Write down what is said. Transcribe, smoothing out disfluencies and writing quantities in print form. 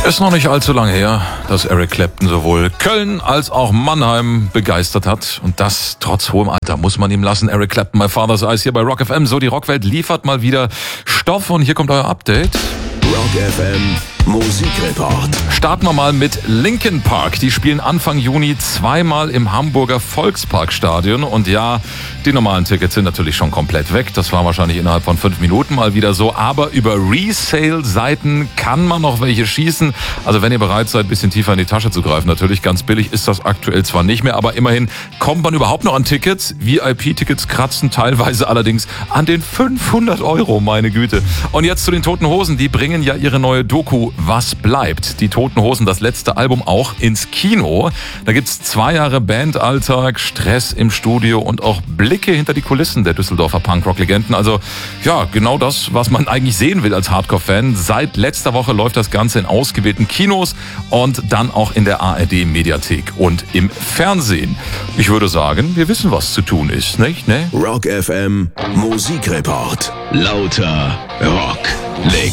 Ist noch nicht allzu lange her, dass Eric Clapton sowohl Köln als auch Mannheim begeistert hat. Und das trotz hohem Alter, muss man ihm lassen. Eric Clapton, My Father's Eyes hier bei Rock FM. So, die Rockwelt liefert mal wieder Stoff und hier kommt euer Update. Rock FM Musikreport. Starten wir mal mit Linkin Park. Die spielen Anfang Juni zweimal im Hamburger Volksparkstadion. Und ja, die normalen Tickets sind natürlich schon komplett weg. Das war wahrscheinlich innerhalb von 5 Minuten mal wieder so. Aber über Resale-Seiten kann man noch welche schießen. Also wenn ihr bereit seid, ein bisschen tiefer in die Tasche zu greifen. Natürlich, ganz billig ist das aktuell zwar nicht mehr, aber immerhin kommt man überhaupt noch an Tickets. VIP-Tickets kratzen teilweise allerdings an den 500 €, meine Güte. Und jetzt zu den Toten Hosen. Die bringen ja ihre neue Doku Was bleibt? Die Toten Hosen, das letzte Album, auch ins Kino. Da gibt's 2 Jahre Bandalltag, Stress im Studio und auch Blicke hinter die Kulissen der Düsseldorfer Punkrock-Legenden. Also ja, genau das, was man eigentlich sehen will als Hardcore-Fan. Seit letzter Woche läuft das Ganze in ausgewählten Kinos und dann auch in der ARD-Mediathek und im Fernsehen. Ich würde sagen, wir wissen, was zu tun ist, nicht? Ne? Rock FM Musikreport. Lauter Rock.